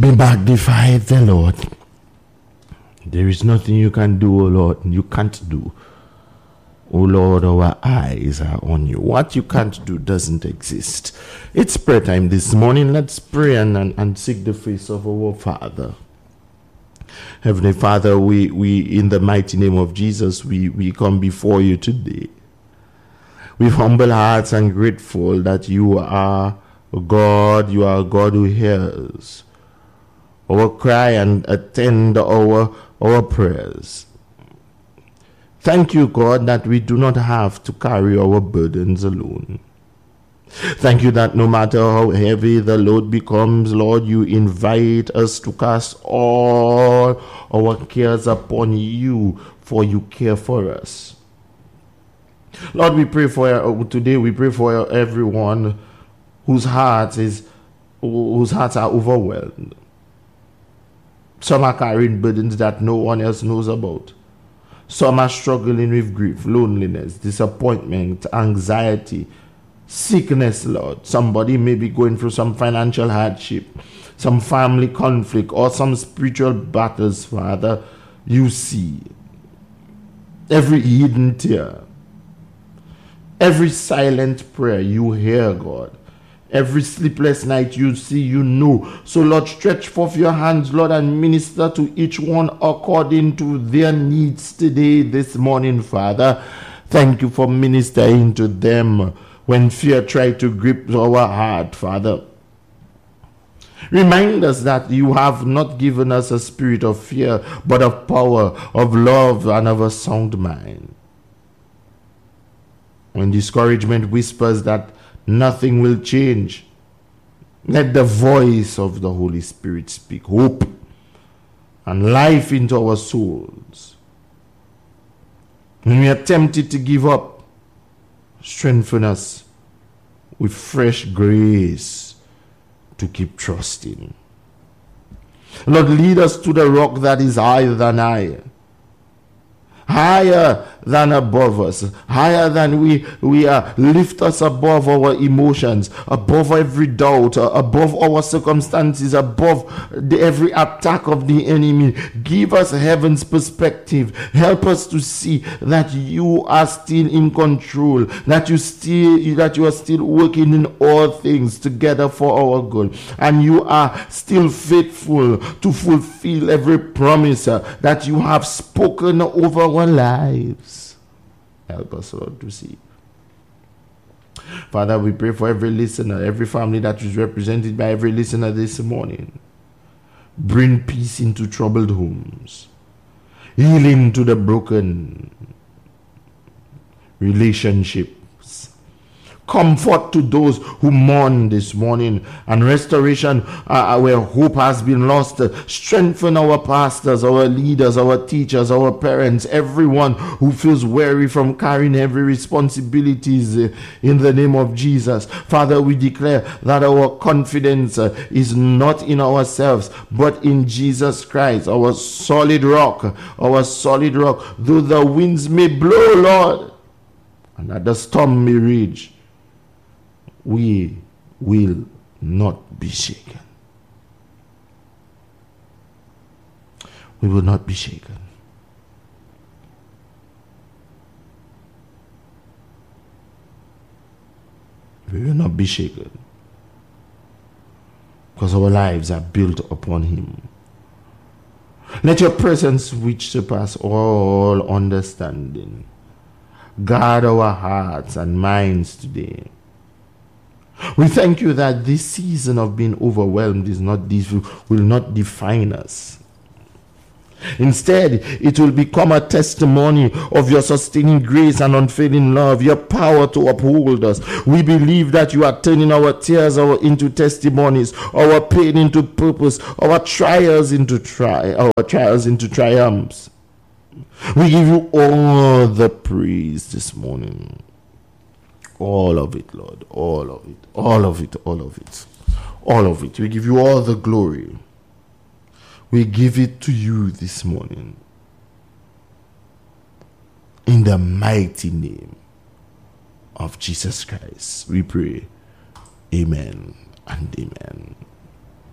Be magnified the Lord. There is nothing you can do, O Lord, you can't do. O Lord, our eyes are on you. What you can't do doesn't exist. It's prayer time this morning. Let's pray and seek the face of our Father. Heavenly Father, we in the mighty name of Jesus, we come before you today with humble hearts and grateful that you are God. You are a God who hears our cry and attend our prayers. Thank you, God, that we do not have to carry our burdens alone. Thank you that no matter how heavy the load becomes, Lord, you invite us to cast all our cares upon you, for you care for us. Lord, we pray for today. We pray for everyone whose hearts are overwhelmed. Some are carrying burdens that no one else knows about. Some are struggling with grief, loneliness, disappointment, anxiety, sickness, Lord. Somebody may be going through some financial hardship, some family conflict, or some spiritual battles, Father. You see every hidden tear, every silent prayer you hear, God. Every sleepless night you see, you know. So, Lord, stretch forth your hands, Lord, and minister to each one according to their needs today, this morning, Father. Thank you for ministering to them when fear tried to grip our heart, Father. Remind us that you have not given us a spirit of fear, but of power, of love, and of a sound mind. When discouragement whispers that nothing will change, let the voice of the Holy Spirit speak hope and life into our souls. When we are tempted to give up, strengthen us with fresh grace to keep trusting. Lord, lead us to the rock that is higher than I, higher than above us, higher than we are. Lift us above our emotions, above every doubt, above our circumstances, above every attack of the enemy. Give us heaven's perspective. Help us to see that you are still in control, that you are still working in all things together for our good, and you are still faithful to fulfill every promise that you have spoken over our lives. Help us, Lord, to see. Father, we pray for every listener, every family that is represented by every listener this morning. Bring peace into troubled homes, healing to the broken relationships, comfort to those who mourn this morning, and restoration where hope has been lost. Strengthen our pastors, our leaders, our teachers, our parents, everyone who feels weary from carrying heavy responsibilities, in the name of Jesus. Father, we declare that our confidence is not in ourselves, but in Jesus Christ, our solid rock, though the winds may blow, Lord, and that the storm may rage, we will not be shaken. We will not be shaken. We will not be shaken, because our lives are built upon Him. Let your presence, which surpasses all understanding, guard our hearts and minds today. We thank you that this season of being overwhelmed will not define us. Instead, it will become a testimony of your sustaining grace and unfailing love, your power to uphold us. We believe that you are turning our tears into testimonies, our pain into purpose, our trials into triumphs. We give you all the praise this morning. All of it, Lord. All of it. All of it. All of it. All of it. We give you all the glory. We give it to you this morning. In the mighty name of Jesus Christ, we pray. Amen and amen.